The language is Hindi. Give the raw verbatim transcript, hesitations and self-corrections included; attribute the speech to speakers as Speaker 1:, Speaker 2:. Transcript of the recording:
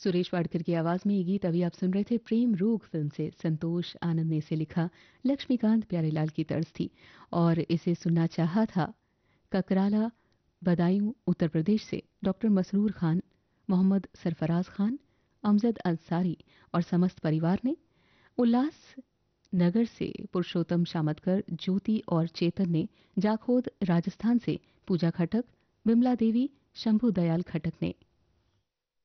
Speaker 1: सुरेश वाडकर की आवाज में ये गीत अभी आप सुन रहे थे प्रेम रोग फिल्म से। संतोष आनंद ने इसे लिखा, लक्ष्मीकांत प्यारेलाल की तर्ज थी और इसे सुनना चाहा था ककराला बदायूं उत्तर प्रदेश से डॉक्टर मसरूर खान, मोहम्मद सरफराज खान, अमजद अंसारी और समस्त परिवार ने। उल्लास नगर से पुरुषोत्तम शामतकर, ज्योति और चेतन ने। जाखोद राजस्थान से पूजा खटक, बिमला देवी, शंभू दयाल खटक ने।